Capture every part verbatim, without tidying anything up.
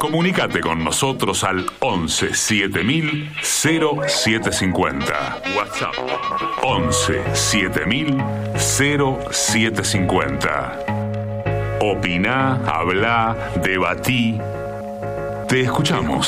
Comunicate con nosotros al once siete mil cero siete cincuenta. WhatsApp once siete mil cero siete cincuenta. Opiná, hablá, debatí. Te escuchamos.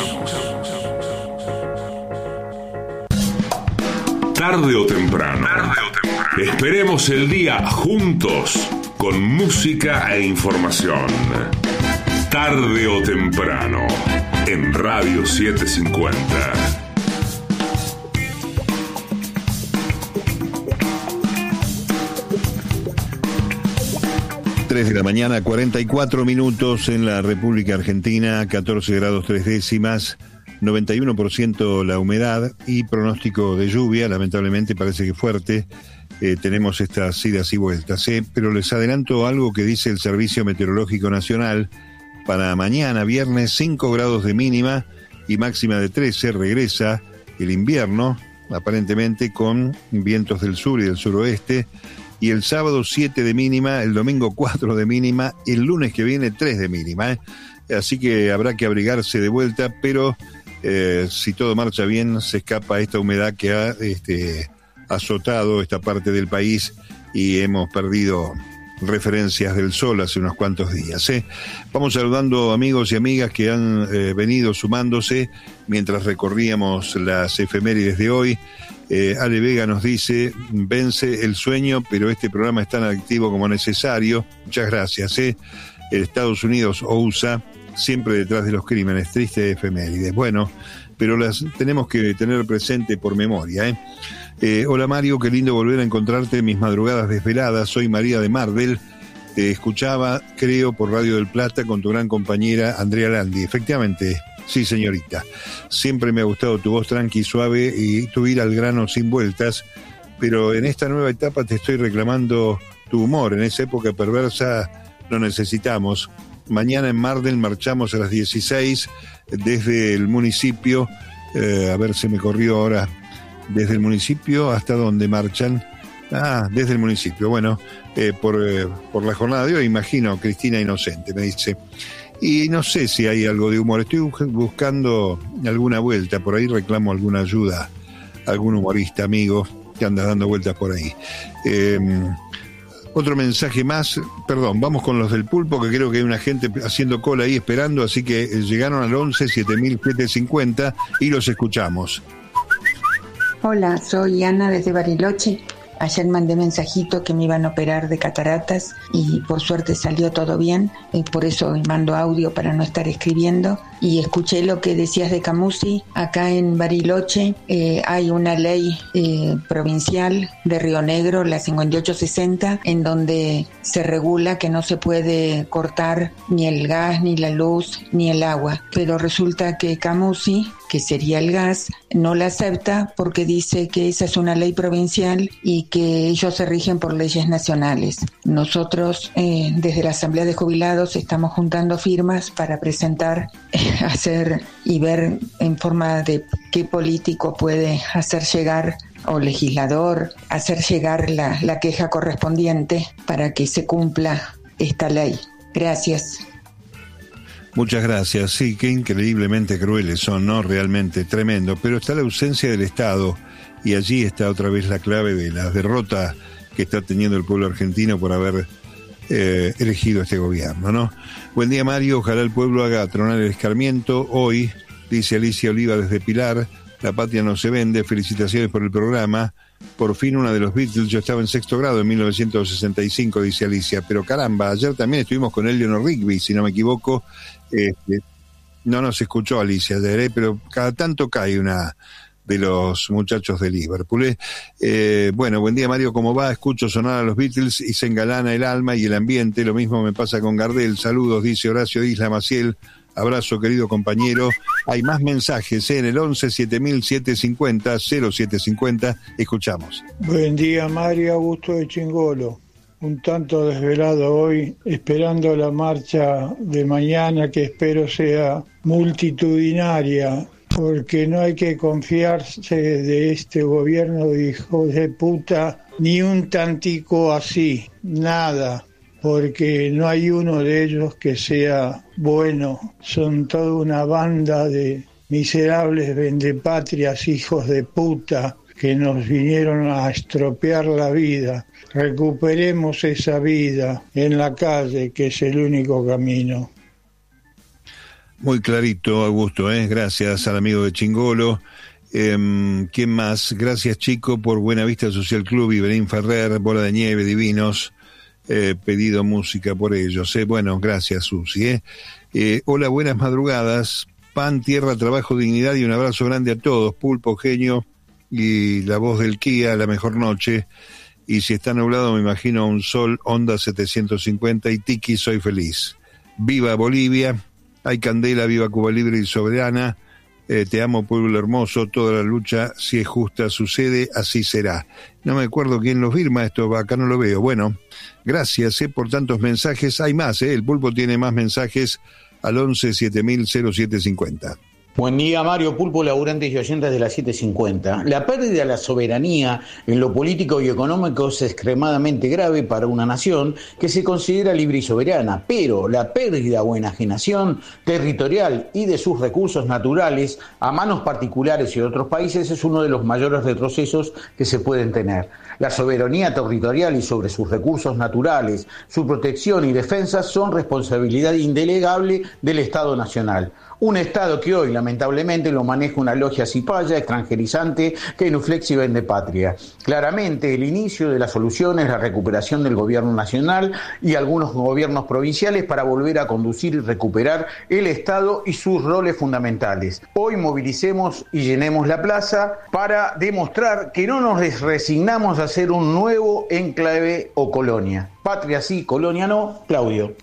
Tarde o temprano. Tarde o temprano. Esperemos el día juntos con música e información. Tarde o temprano en Radio setecientos cincuenta. tres de la mañana, cuarenta y cuatro minutos en la República Argentina, catorce grados tres décimas, noventa y uno por ciento la humedad y pronóstico de lluvia, lamentablemente parece que fuerte. Eh, tenemos estas idas y vueltas, ¿eh? Pero les adelanto algo que dice el Servicio Meteorológico Nacional. Para mañana, viernes, cinco grados de mínima y máxima de trece, regresa el invierno, aparentemente con vientos del sur y del suroeste. Y el sábado siete de mínima, el domingo cuatro de mínima, el lunes que viene tres de mínima, ¿eh? Así que habrá que abrigarse de vuelta, pero eh, si todo marcha bien, se escapa esta humedad que ha este, azotado esta parte del país y hemos perdido referencias del sol hace unos cuantos días, ¿eh? Vamos saludando amigos y amigas que han eh, venido sumándose mientras recorríamos las efemérides de hoy. Eh, Ale Vega nos dice, vence el sueño, pero este programa es tan activo como necesario. Muchas gracias, ¿eh? Estados Unidos o U S A, siempre detrás de los crímenes, triste efemérides. Bueno, pero las tenemos que tener presente por memoria, ¿eh? Eh, hola Mario, qué lindo volver a encontrarte en mis madrugadas desveladas. Soy María de Mardel. Te escuchaba, creo, por Radio del Plata con tu gran compañera Andrea Landi. Efectivamente, sí, señorita. Siempre me ha gustado tu voz tranqui y suave y tu ir al grano sin vueltas, pero en esta nueva etapa te estoy reclamando tu humor. En esa época perversa lo necesitamos. Mañana en Mardel marchamos a las dieciséis desde el municipio. Eh, a ver, se me corrió ahora. Desde el municipio, ¿hasta dónde marchan? Ah, desde el municipio. Bueno, eh, por, eh, por la jornada de hoy, imagino, Cristina Inocente, me dice. Y no sé si hay algo de humor. Estoy buscando alguna vuelta. Por ahí reclamo alguna ayuda. Algún humorista, amigo, que anda dando vueltas por ahí. Eh, otro mensaje más. Perdón, vamos con los del pulpo, que creo que hay una gente haciendo cola ahí esperando. Así que llegaron al once siete mil setecientos cincuenta y los escuchamos. Hola, soy Ana desde Bariloche. Ayer mandé mensajito que me iban a operar de cataratas y por suerte salió todo bien, y por eso mando audio para no estar escribiendo. Y escuché lo que decías de Camusi. Acá en Bariloche eh, hay una ley eh, provincial de Río Negro, la cincuenta y ocho sesenta, en donde se regula que no se puede cortar ni el gas, ni la luz, ni el agua. Pero resulta que Camusi, que sería el gas, no la acepta porque dice que esa es una ley provincial y que ellos se rigen por leyes nacionales. Nosotros eh, desde la Asamblea de Jubilados estamos juntando firmas para presentar, eh, hacer y ver en forma de qué político puede hacer llegar o legislador, hacer llegar la, la queja correspondiente para que se cumpla esta ley. Gracias. Muchas gracias. Sí, qué increíblemente crueles son, ¿no? Realmente tremendo. Pero está la ausencia del Estado y allí está otra vez la clave de la derrota que está teniendo el pueblo argentino por haber eh, elegido este gobierno, ¿no? Buen día, Mario. Ojalá el pueblo haga tronar el escarmiento. Hoy, dice Alicia Oliva desde Pilar, la patria no se vende. Felicitaciones por el programa. Por fin una de los Beatles. Yo estaba en sexto grado en mil novecientos sesenta y cinco, dice Alicia. Pero caramba, ayer también estuvimos con Eleanor Rigby, si no me equivoco. Este, no nos escuchó Alicia ayer, ¿eh? Pero cada tanto cae una de los muchachos de Liverpool, ¿eh? Eh, bueno, buen día, Mario, ¿cómo va? Escucho sonar a los Beatles y se engalana el alma y el ambiente. Lo mismo me pasa con Gardel. Saludos, dice Horacio Isla Maciel. Abrazo, querido compañero. Hay más mensajes, ¿eh? En el once siete mil setecientos cincuenta cero siete cincuenta. Escuchamos. Buen día, Mario. Augusto de Chingolo. Un tanto desvelado hoy, esperando la marcha de mañana, que espero sea multitudinaria, porque no hay que confiarse de este gobierno de hijos de puta, ni un tantico así, nada. porque no hay uno de ellos que sea bueno. Son toda una banda de miserables vendepatrias, hijos de puta, que nos vinieron a estropear la vida. Recuperemos esa vida en la calle, que es el único camino. Muy clarito, Augusto, ¿eh? Gracias al amigo de Chingolo. Eh, ¿Quién más? Gracias, Chico, por Buena Vista Social Club, Iberín Ferrer, Bola de Nieve, Divinos. Eh, pedido música por ellos. Eh. Bueno, gracias, Susi. Eh. Eh, hola, buenas madrugadas. Pan, tierra, trabajo, dignidad y un abrazo grande a todos. Pulpo, Genio y la voz del Kia, la mejor noche. Y si está nublado, me imagino un sol, Honda setecientos cincuenta y Tiki, soy feliz. Viva Bolivia, hay candela, viva Cuba libre y soberana. Eh, te amo, pueblo hermoso, toda la lucha, si es justa, sucede, así será. No me acuerdo quién lo firma, esto acá no lo veo. Bueno, gracias eh, por tantos mensajes. Hay más, eh, el Pulpo tiene más mensajes al once siete mil cero siete cincuenta. Buen día, Mario Pulpo, laburantes y oyentes de las siete cincuenta. La pérdida de la soberanía en lo político y económico es extremadamente grave para una nación que se considera libre y soberana, pero la pérdida o enajenación territorial y de sus recursos naturales a manos particulares y de otros países es uno de los mayores retrocesos que se pueden tener. La soberanía territorial y sobre sus recursos naturales, su protección y defensa son responsabilidad indelegable del Estado Nacional. Un Estado que hoy, lamentablemente, lo maneja una logia cipaya, extranjerizante, que inflexible vende patria. Claramente, el inicio de la solución es la recuperación del gobierno nacional y algunos gobiernos provinciales para volver a conducir y recuperar el Estado y sus roles fundamentales. Hoy movilicemos y llenemos la plaza para demostrar que no nos resignamos a ser un nuevo enclave o colonia. Patria sí, colonia no. Claudio.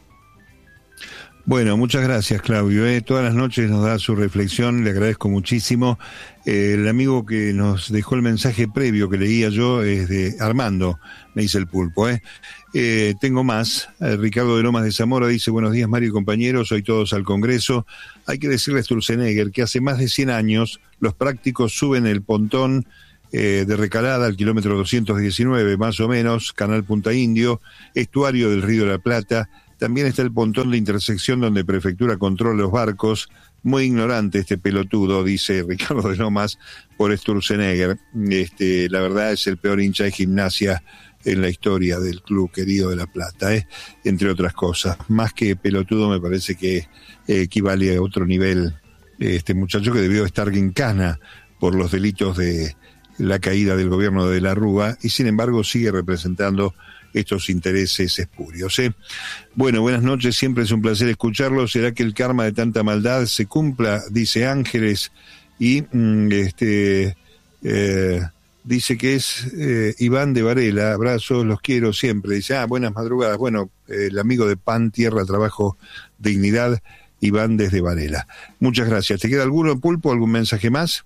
Bueno, muchas gracias, Claudio. ¿eh? Todas las noches nos da su reflexión, le agradezco muchísimo. Eh, el amigo que nos dejó el mensaje previo que leía yo es de Armando, me dice el Pulpo. ¿eh? Eh, tengo más. Eh, Ricardo de Lomas de Zamora dice: buenos días, Mario y compañeros, hoy todos al Congreso. Hay que decirle a Sturzenegger que hace más de cien años los prácticos suben el pontón eh, de Recalada al kilómetro doscientos diecinueve, más o menos, Canal Punta Indio, estuario del Río de la Plata. También está el pontón de intersección donde Prefectura controla los barcos. Muy ignorante este pelotudo, dice Ricardo de Lomas, por Sturzenegger. Este, la verdad es el peor hincha de Gimnasia en la historia del club querido de La Plata, ¿eh? Entre otras cosas. Más que pelotudo me parece que eh, equivale a otro nivel este muchacho que debió estar en cana por los delitos de la caída del gobierno de la Rúa y sin embargo sigue representando estos intereses espurios. ¿eh? Bueno, buenas noches, siempre es un placer escucharlo. ¿Será que el karma de tanta maldad se cumpla? Dice Ángeles, y mm, este eh, dice que es eh, Iván de Varela. Abrazos, los quiero siempre. Dice, ah, buenas madrugadas. Bueno, eh, el amigo de Pan, Tierra, Trabajo, Dignidad, Iván desde Varela. Muchas gracias. ¿Te queda alguno, Pulpo, algún mensaje más?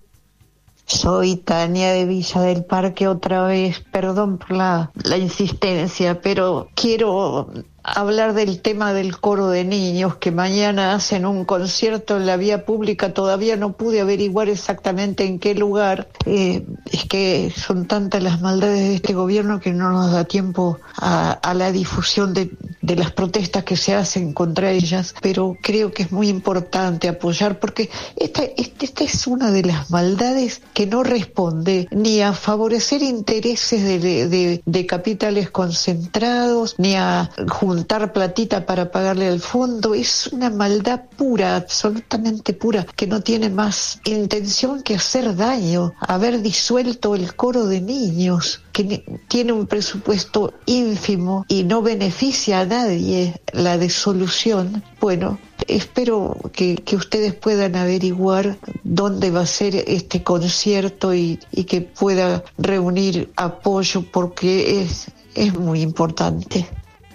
Soy Tania de Villa del Parque otra vez, perdón por la, la insistencia, pero quiero hablar del tema del coro de niños que mañana hacen un concierto en la vía pública. Todavía no pude averiguar exactamente en qué lugar. Eh, es que son tantas las maldades de este gobierno que no nos da tiempo a, a la difusión de, de las protestas que se hacen contra ellas, pero creo que es muy importante apoyar porque esta, esta, esta es una de las maldades que no responde ni a favorecer intereses de, de, de, de capitales concentrados, ni a juntar platita para pagarle al fondo. Es una maldad pura, absolutamente pura, que no tiene más intención que hacer daño. Haber disuelto el coro de niños, que tiene un presupuesto ínfimo y no beneficia a nadie la disolución. Bueno, espero que, que ustedes puedan averiguar dónde va a ser este concierto y, y que pueda reunir apoyo porque es, es muy importante.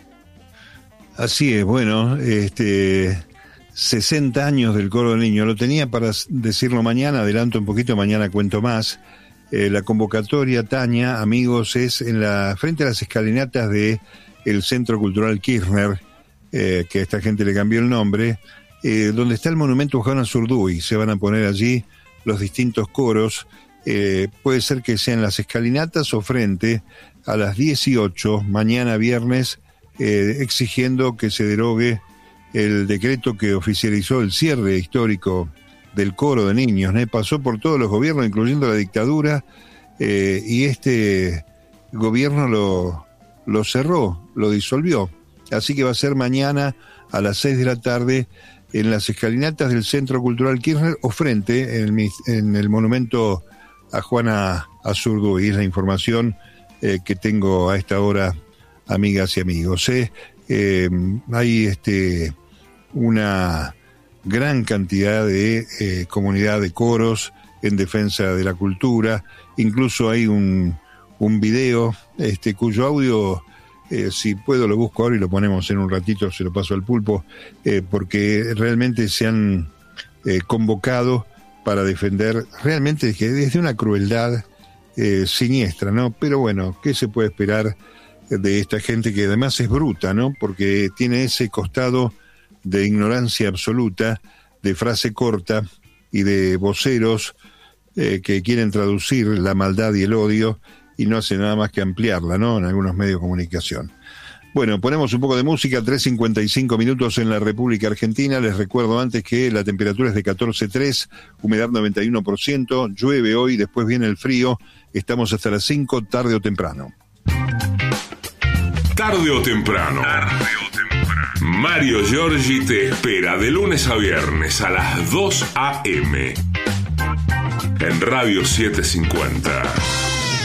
Así es, bueno, este sesenta años del coro de niños. Lo tenía para decirlo mañana, adelanto un poquito, mañana cuento más. Eh, la convocatoria, Tania, amigos, es en la frente a las escalinatas de el Centro Cultural Kirchner, eh, que a esta gente le cambió el nombre, eh, donde está el monumento Juan Azurduy. Se van a poner allí los distintos coros. Eh, puede ser que sean las escalinatas o frente a las dieciocho, mañana viernes, eh, exigiendo que se derogue el decreto que oficializó el cierre histórico del coro de niños, ¿no? Pasó por todos los gobiernos, incluyendo la dictadura, eh, y este gobierno lo, lo cerró, lo disolvió. Así que va a ser mañana a las seis de la tarde en las escalinatas del Centro Cultural Kirchner o frente en el, en el monumento a Juana Azurduy. Es la información eh, que tengo a esta hora, amigas y amigos. ¿eh? Eh, hay este una gran cantidad de eh, comunidad de coros en defensa de la cultura. Incluso hay un, un video este, cuyo audio, eh, si puedo lo busco ahora y lo ponemos en un ratito, se lo paso al Pulpo, eh, porque realmente se han eh, convocado para defender, realmente desde una crueldad eh, siniestra, ¿no? Pero bueno, ¿qué se puede esperar de esta gente que además es bruta, ¿no? Porque tiene ese costado de ignorancia absoluta, de frase corta y de voceros eh, que quieren traducir la maldad y el odio y no hacen nada más que ampliarla, ¿no? En algunos medios de comunicación. Bueno, ponemos un poco de música, tres cincuenta y cinco minutos en la República Argentina. Les recuerdo antes que la temperatura es de catorce punto tres, humedad noventa y uno por ciento, llueve hoy, después viene el frío, estamos hasta las cinco, tarde o temprano. Tarde o temprano. Tarde o temprano. Mario Giorgi te espera de lunes a viernes a las dos a eme en Radio setecientos cincuenta.